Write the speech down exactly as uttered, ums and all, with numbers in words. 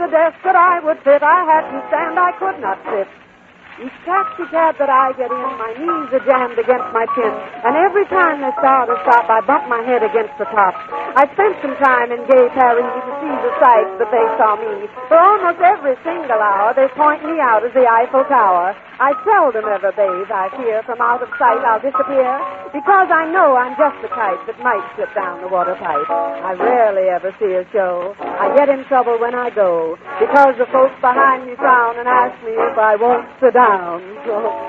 desk that I would fit. I hadn't stand, I could not sit. Each taxi cab that I get in, my knees are jammed against my chin, and every time they start or stop, I bump my head against the top. I spent some time in gay Paris to see the sights, but they saw me. For almost every single hour, they point me out as the Eiffel Tower. I seldom ever bathe, I fear, from out of sight I'll disappear, because I know I'm just the type that might slip down the water pipe. I rarely ever see a show. I get in trouble when I go, because the folks behind me frown and ask me if I won't sit down. So